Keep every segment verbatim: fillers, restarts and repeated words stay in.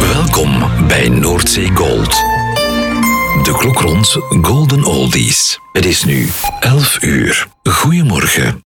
Welkom bij Noordzee Gold. De klok rond Golden Oldies. Het is nu elf uur. Goedemorgen.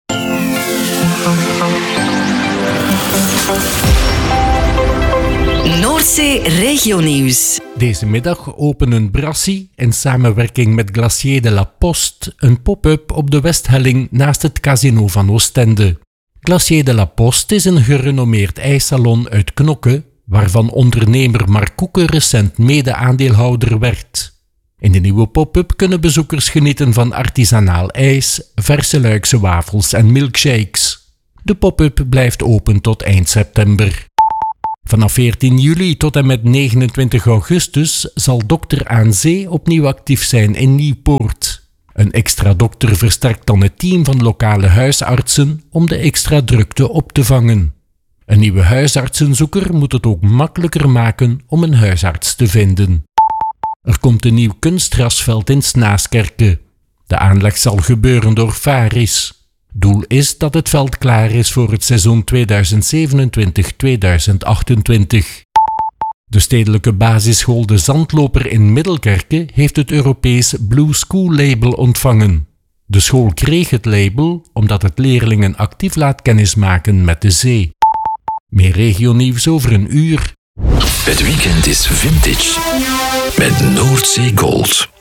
Noordzee Regionieuws. Deze middag openen Brassie in samenwerking met Glacier de la Poste een pop-up op de Westhelling naast het Casino van Oostende. Glacier de la Poste is een gerenommeerd ijssalon uit Knokke, waarvan ondernemer Mark Koeken recent mede-aandeelhouder werd. In de nieuwe pop-up kunnen bezoekers genieten van artisanaal ijs, verse Luikse wafels en milkshakes. De pop-up blijft open tot eind september. Vanaf veertien juli tot en met negenentwintig augustus zal dokter Aan Zee opnieuw actief zijn in Nieuwpoort. Een extra dokter versterkt dan het team van lokale huisartsen om de extra drukte op te vangen. Een nieuwe huisartsenzoeker moet het ook makkelijker maken om een huisarts te vinden. Er komt een nieuw kunstgrasveld in Snaaskerke. De aanleg zal gebeuren door Faris. Doel is dat het veld klaar is voor het seizoen tweeduizend zevenentwintig tweeduizend achtentwintig. De stedelijke basisschool De Zandloper in Middelkerke heeft het Europees Blue School label ontvangen. De school kreeg het label omdat het leerlingen actief laat kennismaken met de zee. Meer regionieuws over een uur. Het weekend is vintage met Noordzee Gold.